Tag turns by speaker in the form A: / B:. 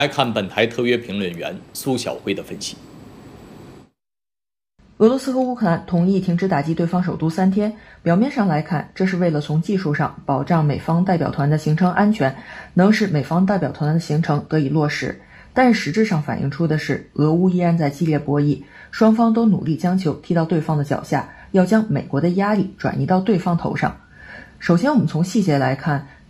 A: 来看本台特约评论员苏晓辉的分析。
B: 俄罗斯和乌克兰同意停止打击对方首都3天，表面上来看，这是为了从技术上保障美方代表团的行程安全，能使美方代表团的行程得以落实。但实质上反映出的是，俄乌依然在激烈博弈，双方都努力将球踢到对方的脚下，要将美国的压力转移到对方头上。首先，我们从细节来看，